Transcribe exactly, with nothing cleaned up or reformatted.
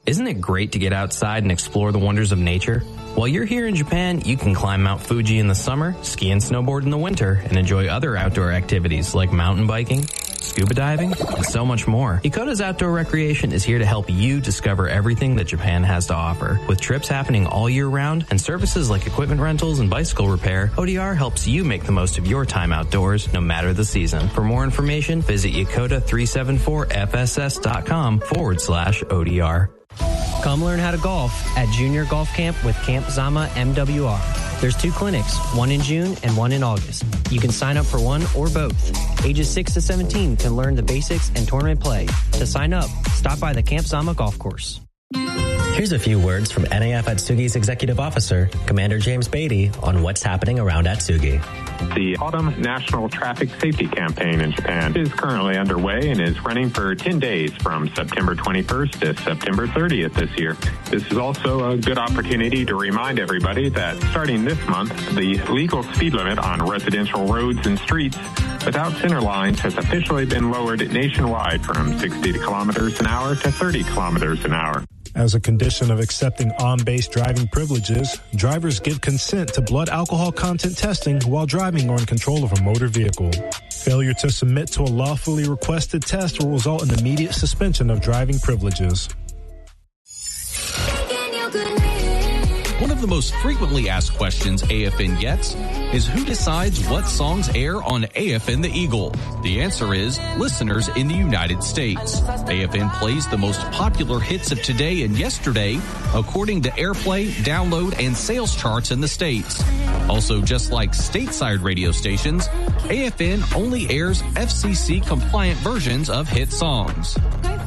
Isn't it great to get outside and explore the wonders of nature? While you're here in Japan, you can climb Mount Fuji in the summer, ski and snowboard in the winter, and enjoy other outdoor activities like mountain biking, scuba diving, and so much more. Ikota's Outdoor Recreation is here to help you discover everything that Japan has to offer. With trips happening all year round and services like equipment rentals and bicycle repair, O D R helps you make the most of your time outdoors, no matter the season. For more information, visit Yokota three seven four F S S dot com forward slash O D R. Come learn how to golf at Junior Golf Camp with Camp Zama M W R. There's two clinics, one in June and one in August. You can sign up for one or both. Ages six to seventeen can learn the basics and tournament play. To sign up, stop by the Camp Zama Golf Course. Here's a few words from N A F Atsugi's Executive Officer, Commander James Beatty, on what's happening around Atsugi. The Autumn National Traffic Safety Campaign in Japan is currently underway and is running for ten days from September twenty-first to September thirtieth this year. This is also a good opportunity to remind everybody that starting this month, the legal speed limit on residential roads and streets without center lines has officially been lowered nationwide from sixty kilometers an hour to thirty kilometers an hour. As a condition of accepting on-base driving privileges, drivers give consent to blood alcohol content testing while driving or in control of a motor vehicle. Failure to submit to a lawfully requested test will result in immediate suspension of driving privileges. One of the most frequently asked questions A F N gets is who decides what songs air on A F N The Eagle? The answer is listeners in the United States. A F N plays the most popular hits of today and yesterday according to airplay, download, and sales charts in the States. Also, just like stateside radio stations, A F N only airs F C C compliant versions of hit songs.